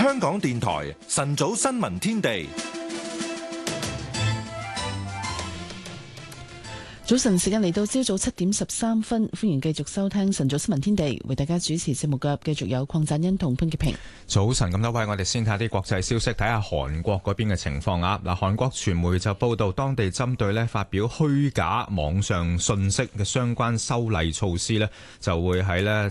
香港電台晨早新聞天地。 早晨時間嚟到朝早7:13，歡迎繼續收聽晨早新聞天地，為大家主持節目嘅繼續有鄺贊恩同潘潔平。 早晨，咁多位，我哋先睇下啲國際消息，睇下韓國嗰邊嘅情況啊。嗱，韓國傳媒就報道，當地針對發表虛假網上信息嘅相關修例措施就會喺